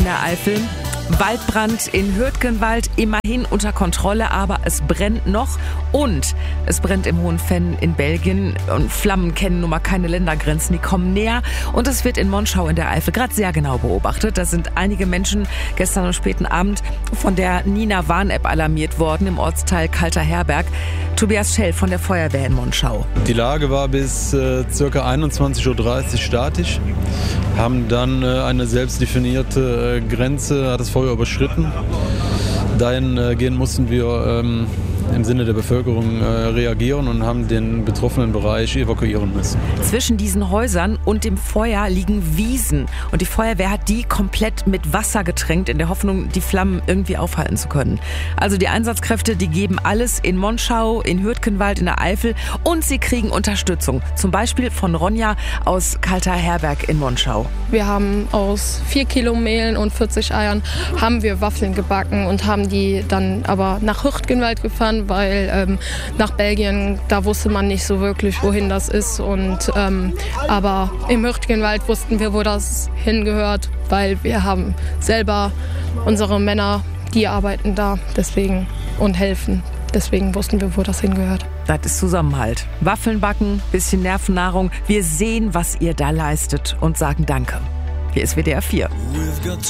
der Eifel. Waldbrand in Hürtgenwald, immerhin unter Kontrolle, aber es brennt noch und es brennt im Hohen Venn in Belgien und Flammen kennen nun mal keine Ländergrenzen, die kommen näher und es wird in Monschau in der Eifel gerade sehr genau beobachtet. Da sind einige Menschen gestern am späten Abend von der Nina-Warn-App alarmiert worden im Ortsteil Kalter Herberg. Tobias Schell von der Feuerwehr in Monschau. Die Lage war bis ca. 21.30 Uhr statisch, haben dann eine selbst definierte Grenze, hat das Feuer überschritten. Dahingehend mussten wir im Sinne der Bevölkerung reagieren und haben den betroffenen Bereich evakuieren müssen. Zwischen diesen Häusern und dem Feuer liegen Wiesen und die Feuerwehr hat die komplett mit Wasser getränkt, in der Hoffnung, die Flammen irgendwie aufhalten zu können. Also die Einsatzkräfte, die geben alles in Monschau, in Hürtgenwald, in der Eifel und sie kriegen Unterstützung. Zum Beispiel von Ronja aus Kalter Herberg in Monschau. Wir haben aus 4 Kilo Mehl und 40 Eiern haben wir Waffeln gebacken und haben die dann aber nach Hürtgenwald gefahren, weil nach Belgien, da wusste man nicht so wirklich, wohin das ist. Aber im Hürtgenwald wussten wir, wo das hingehört, weil wir haben selber unsere Männer, die arbeiten da deswegen und helfen. Deswegen wussten wir, wo das hingehört. Das ist Zusammenhalt. Waffeln backen, bisschen Nervennahrung. Wir sehen, was ihr da leistet und sagen Danke. Hier ist WDR 4.